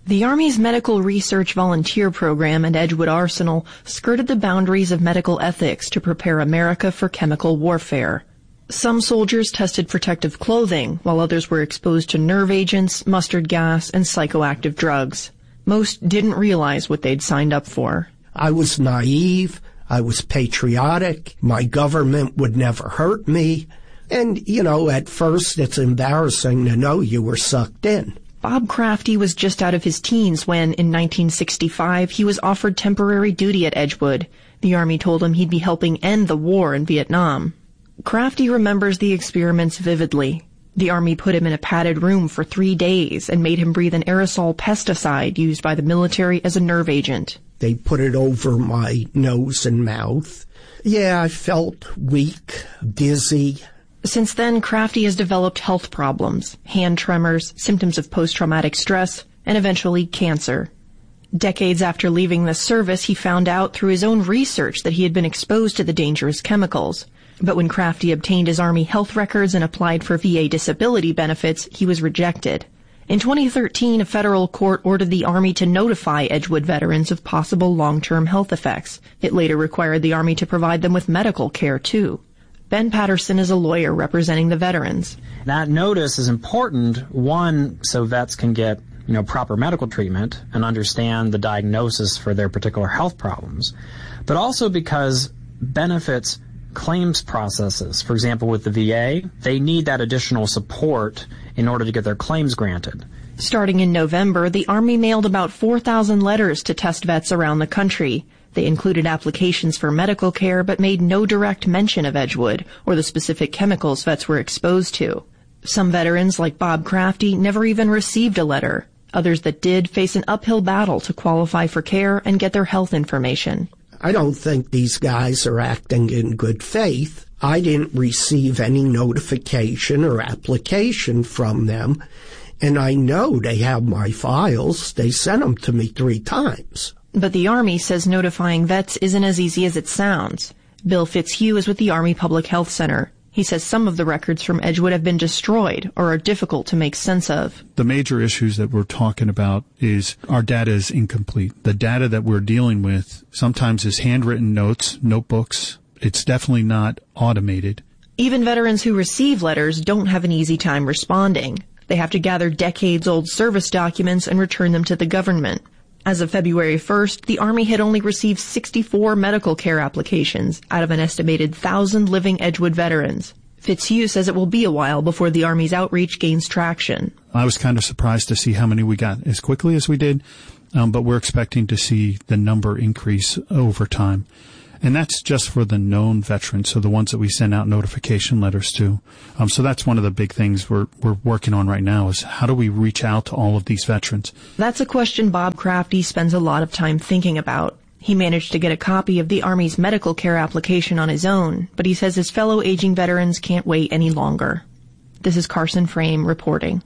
The Army's Medical Research Volunteer Program at Edgewood Arsenal skirted the boundaries of medical ethics to prepare America for chemical warfare. Some soldiers tested protective clothing, while others were exposed to nerve agents, mustard gas, and psychoactive drugs. Most didn't realize what they'd signed up for. I was naive. I was patriotic. My government would never hurt me. And, at first it's embarrassing to know you were sucked in. Bob Crafty was just out of his teens when, in 1965, he was offered temporary duty at Edgewood. The Army told him he'd be helping end the war in Vietnam. Crafty remembers the experiments vividly. The Army put him in a padded room for 3 days and made him breathe an aerosol pesticide used by the military as a nerve agent. They put it over my nose and mouth. Yeah, I felt weak, dizzy. Since then, Crafty has developed health problems, hand tremors, symptoms of post-traumatic stress, and eventually cancer. Decades after leaving the service, he found out through his own research that he had been exposed to the dangerous chemicals. But when Crafty obtained his Army health records and applied for VA disability benefits, he was rejected. In 2013, a federal court ordered the Army to notify Edgewood veterans of possible long-term health effects. It later required the Army to provide them with medical care, too. Ben Patterson is a lawyer representing the veterans. That notice is important, one, so vets can get, proper medical treatment and understand the diagnosis for their particular health problems, but also because benefits claims processes, for example, with the VA, they need that additional support in order to get their claims granted. Starting in November, the Army mailed about 4,000 letters to test vets around the country. They included applications for medical care but made no direct mention of Edgewood or the specific chemicals vets were exposed to. Some veterans, like Bob Crafty, never even received a letter. Others that did face an uphill battle to qualify for care and get their health information. I don't think these guys are acting in good faith. I didn't receive any notification or application from them, and I know they have my files. They sent them to me 3 times. But the Army says notifying vets isn't as easy as it sounds. Bill Fitzhugh is with the Army Public Health Center. He says some of the records from Edgewood have been destroyed or are difficult to make sense of. The major issues that we're talking about is our data is incomplete. The data that we're dealing with sometimes is handwritten notes, notebooks. It's definitely not automated. Even veterans who receive letters don't have an easy time responding. They have to gather decades-old service documents and return them to the government. As of February 1st, the Army had only received 64 medical care applications out of an estimated 1,000 living Edgewood veterans. Fitzhugh says it will be a while before the Army's outreach gains traction. I was kind of surprised to see how many we got as quickly as we did, but we're expecting to see the number increase over time. And that's just for the known veterans, so the ones that we send out notification letters to. So that's one of the big things we're working on right now is how do we reach out to all of these veterans? That's a question Bob Crafty spends a lot of time thinking about. He managed to get a copy of the Army's medical care application on his own, but he says his fellow aging veterans can't wait any longer. This is Carson Frame reporting.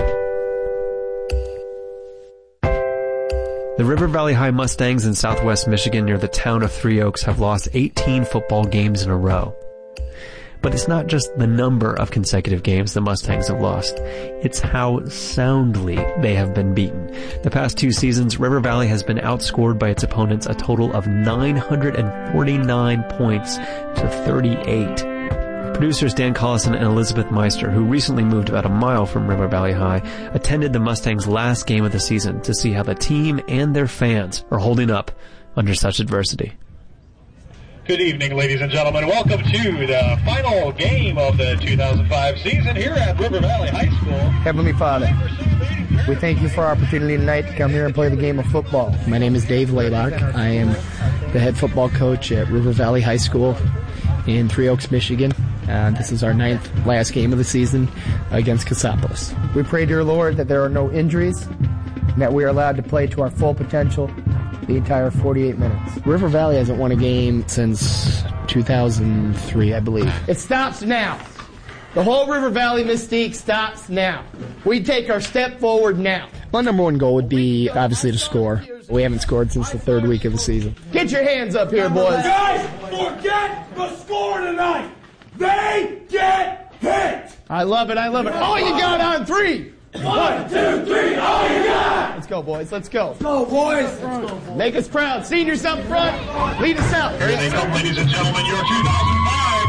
The River Valley High Mustangs in southwest Michigan near the town of Three Oaks have lost 18 football games in a row. But it's not just the number of consecutive games the Mustangs have lost. It's how soundly they have been beaten. The past 2 seasons, River Valley has been outscored by its opponents a total of 949 points to 38. Producers Dan Collison and Elizabeth Meister, who recently moved about a mile from River Valley High, attended the Mustangs' last game of the season to see how the team and their fans are holding up under such adversity. Good evening, ladies and gentlemen. Welcome to the final game of the 2005 season here at River Valley High School. Heavenly Father, we thank you for our opportunity tonight to come here and play the game of football. My name is Dave Laylock. I am the head football coach at River Valley High School in Three Oaks, Michigan. This is our 9th last game of the season against Cassopolis. We pray, dear Lord, that there are no injuries and that we are allowed to play to our full potential the entire 48 minutes. River Valley hasn't won a game since 2003, I believe. It stops now. The whole River Valley mystique stops now. We take our step forward now. My number one goal would be, obviously, to score. We haven't scored since the 3rd week of the season. Get your hands up here, boys. Guys, forget the score tonight. They get hit. I love it. All you got on 3. 1, 2, 3, all you got. go, boys. Let's go. Go, boys. Make us proud. Seniors up front. Lead us out. Here they come, ladies and gentlemen, your 2005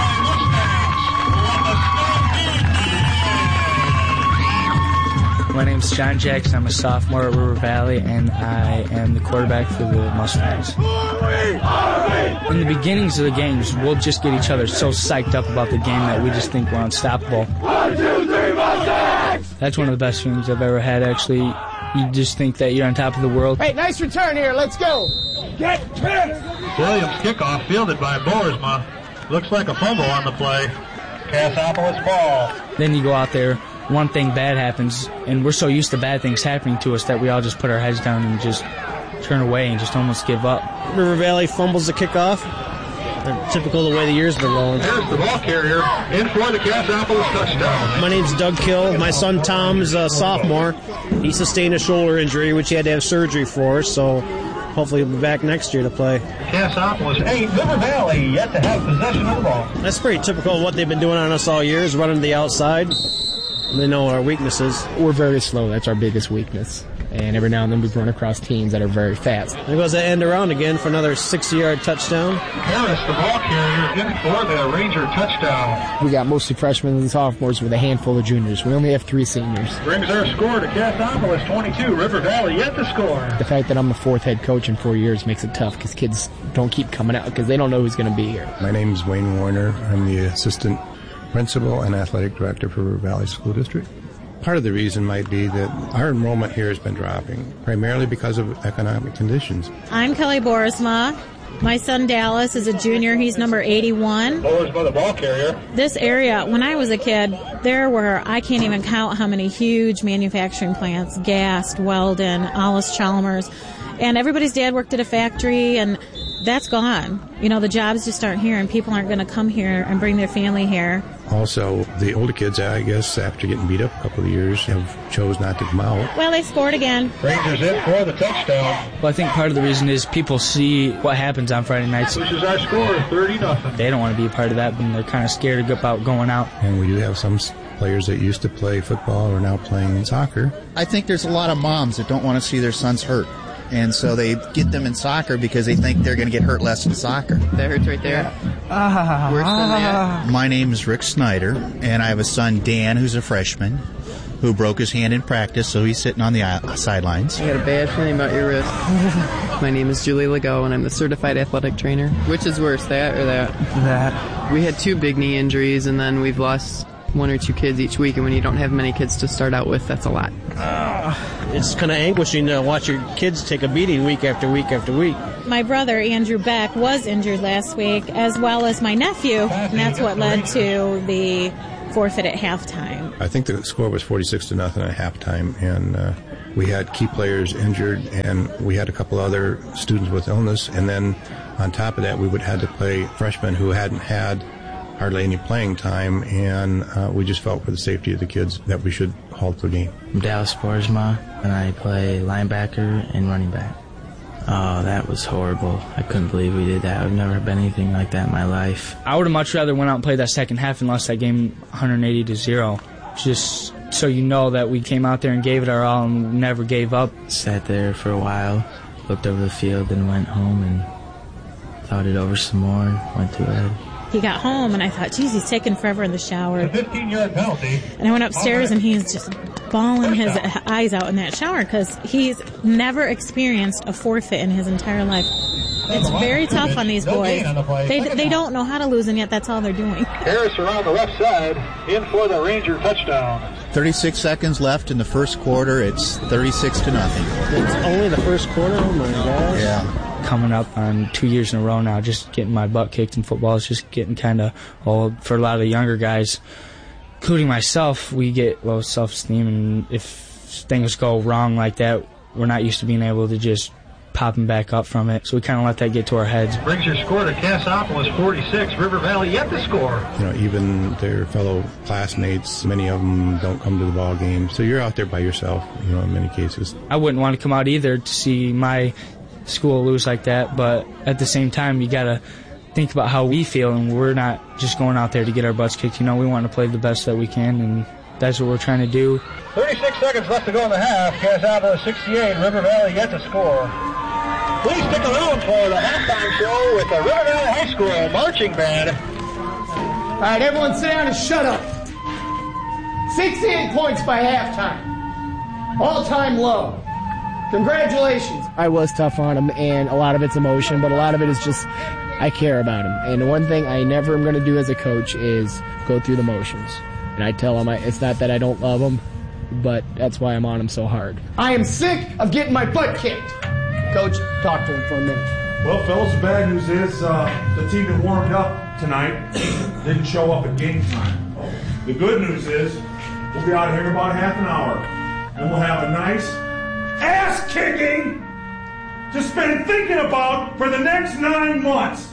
My name's John Jackson. I'm a sophomore at River Valley, and I am the quarterback for the Mustangs. In the beginnings of the games, we'll just get each other so psyched up about the game that we just think we're unstoppable. 1, 2, 3, Mustangs! That's one of the best feelings I've ever had, actually. You just think that you're on top of the world. Hey, nice return here. Let's go. Get pissed! Williams kickoff fielded by Boersma. Looks like a fumble on the play. Cassopolis ball. Then you go out there, one thing bad happens, and we're so used to bad things happening to us that we all just put our heads down and just turn away and just almost give up. River Valley fumbles the kickoff. Typical of the way the year's been rolling. Here's the ball carrier in for the Cassopolis touchdown. My name's Doug Kill. My son Tom's a sophomore. He sustained a shoulder injury, which he had to have surgery for, so hopefully he'll be back next year to play. Cassopolis 8, River Valley yet to have possession of the ball. That's pretty typical of what they've been doing on us all year, is running to the outside. They know our weaknesses. We're very slow. That's our biggest weakness. And every now and then we run across teams that are very fast. There goes that end around again for another 60-yard touchdown. Harris, the ball carrier, in for the Ranger touchdown. We got mostly freshmen and sophomores with a handful of juniors. We only have 3 seniors. Brings our score to Cassopolis 22, River Valley yet to score. The fact that I'm the 4th head coach in 4 years makes it tough because kids don't keep coming out because they don't know who's going to be here. My name's Wayne Warner. I'm the assistant principal and athletic director for River Valley School District. Part of the reason might be that our enrollment here has been dropping, primarily because of economic conditions. I'm Kelly Boersma. My son Dallas is a junior. He's number 81. Boersma, the ball carrier. This area, when I was a kid, there were, I can't even count how many huge manufacturing plants, Gast, Weldon, Allis Chalmers, and everybody's dad worked at a factory, and that's gone. You know, the jobs just aren't here, and people aren't going to come here and bring their family here. Also, the older kids, I guess, after getting beat up a couple of years, have chose not to come out. Well, they scored again. Rangers in for the touchdown. Well, I think part of the reason is people see what happens on Friday nights. This is our score, 30-0. They don't want to be a part of that, and they're kind of scared about going out. And we do have some players that used to play football are now playing soccer. I think there's a lot of moms that don't want to see their sons hurt. And so they get them in soccer because they think they're going to get hurt less in soccer. That hurts right there. Worse than that. My name is Rick Snyder, and I have a son, Dan, who's a freshman, who broke his hand in practice, so he's sitting on the sidelines. I got a bad feeling about your wrist. My name is Julie Legault, and I'm the certified athletic trainer. Which is worse, that or that? That. We had 2 big knee injuries, and then we've lost 1 or 2 kids each week, and when you don't have many kids to start out with, that's a lot. It's kind of anguishing to watch your kids take a beating week after week after week. My brother, Andrew Beck, was injured last week, as well as my nephew, and that's what led to the forfeit at halftime. I think the score was 46-0 at halftime, and we had key players injured, and we had a couple other students with illness, and then on top of that, we would have had to play freshmen who hadn't had hardly any playing time, and we just felt for the safety of the kids that we should halt the game. I'm Dallas Boersma, and I play linebacker and running back. Oh, that was horrible. I couldn't believe we did that. I've never been anything like that in my life. I would have much rather went out and played that second half and lost that game 180-0. Just so you know that we came out there and gave it our all and never gave up. Sat there for a while, looked over the field, and went home and thought it over some more and went to bed. He got home, and I thought, geez, he's taking forever in the shower. A 15-yard penalty. And I went upstairs, and he's just bawling his eyes out in that shower because he's never experienced a forfeit in his entire life. It's very tough on these boys. They don't know how to lose, and yet that's all they're doing. Harris around the left side, in for the Ranger touchdown. 36 seconds left in the first quarter. It's 36-0. It's only the first quarter? Oh, my gosh. Yeah. Coming up on 2 years in a row now, just getting my butt kicked in football is just getting kind of old. For a lot of the younger guys, including myself, we get low self-esteem, and if things go wrong like that, we're not used to being able to just popping back up from it. So we kind of let that get to our heads. Brings your score to Cassopolis 46, River Valley yet to score. You know, even their fellow classmates, many of them don't come to the ball game. So you're out there by yourself, you know, in many cases. I wouldn't want to come out either to see my school lose like that, but at the same time, you got to think about how we feel, and we're not just going out there to get our butts kicked. You know, we want to play the best that we can, and that's what we're trying to do. 36 seconds left to go in the half. Casablanca 68, River Valley yet to score. Please stick around for the halftime show with the River Valley High School Marching Band. All right, everyone sit down and shut up. 68 points by halftime. All-time low. Congratulations. I was tough on him, and a lot of it's emotion, but a lot of it is just I care about him. And the one thing I never am going to do as a coach is go through the motions. And I tell him it's not that I don't love him, but that's why I'm on him so hard. I am sick of getting my butt kicked. Coach, talk to him for a minute. Well, fellas, the bad news is the team that warmed up tonight didn't show up at game time. The good news is we'll be out of here in about half an hour, and we'll have a nice ass-kicking to spend thinking about for the next 9 months.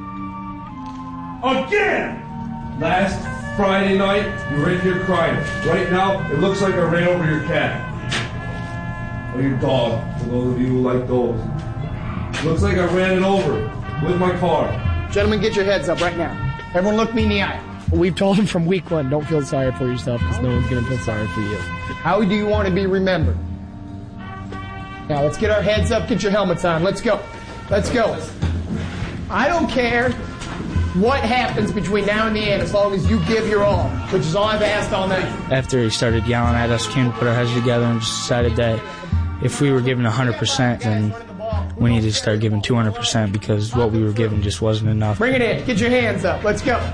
Again! Last Friday night, you were in here crying. Right now, it looks like I ran over your cat. Or your dog, for those of you who like dogs. Looks like I ran it over with my car. Gentlemen, get your heads up right now. Everyone look me in the eye. We've told him from week 1, don't feel sorry for yourself because no one's going to feel sorry for you. How do you want to be remembered? Now, let's get our heads up, get your helmets on. Let's go. Let's go. I don't care what happens between now and the end as long as you give your all, which is all I've asked all night. After he started yelling at us, came to put our heads together and just decided that if we were giving 100%, then we needed to start giving 200% because what we were giving just wasn't enough. Bring it in. Get your hands up. Let's go.